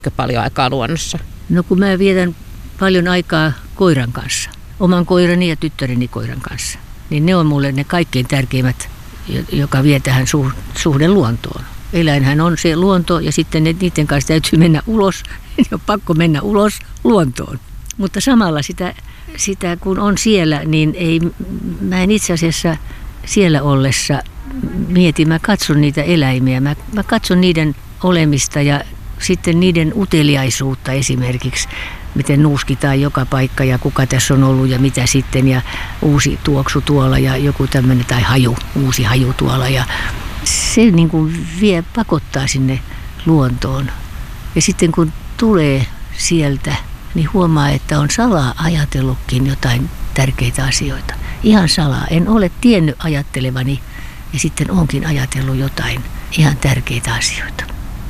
Paljon aikaa luonnossa? No kun mä vietän paljon aikaa koiran kanssa, oman koirani ja tyttäreni koiran kanssa, niin ne on mulle ne kaikkein tärkeimmät, joka vie tähän suhde luontoon. Eläinhän on se luonto ja sitten niiden kanssa täytyy mennä ulos, on pakko mennä ulos luontoon. Mutta samalla sitä kun on siellä, niin mä en itse asiassa siellä ollessa mieti, mä katson niitä eläimiä, mä katson niiden olemista ja sitten niiden uteliaisuutta esimerkiksi, miten nuuskitaan joka paikka ja kuka tässä on ollut ja mitä sitten ja uusi tuoksu tuolla ja joku tämmöinen tai uusi haju tuolla ja se niin kuin pakottaa sinne luontoon. Ja sitten kun tulee sieltä, niin huomaa, että on salaa ajatellutkin jotain tärkeitä asioita. Ihan salaa. En ole tiennyt ajattelevani ja sitten onkin ajatellut jotain ihan tärkeitä asioita.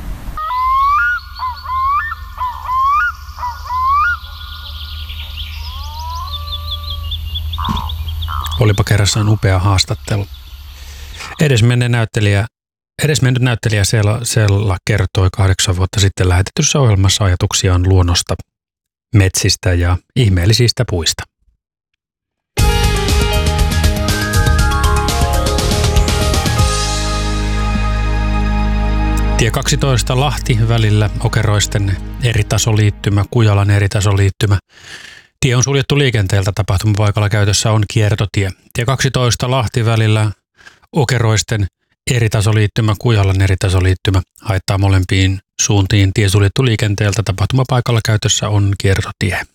Olipa kerrassaan upea haastattelu. Edesmennyt näyttelijä Sella kertoi 8 vuotta sitten lähetetyssä ohjelmassa ajatuksiaan luonnosta, metsistä ja ihmeellisistä puista. Tie 12 Lahti välillä Okeroisten eritasoliittymä, Kujalan eritasoliittymä. Tie on suljettu liikenteeltä, tapahtumapaikalla käytössä on kiertotie. Tie 12 Lahti välillä Okeroisten eritasoliittymä, Kujalan eritasoliittymä haittaa molempiin suuntiin. Tie suljettu liikenteeltä, tapahtumapaikalla käytössä on kiertotie.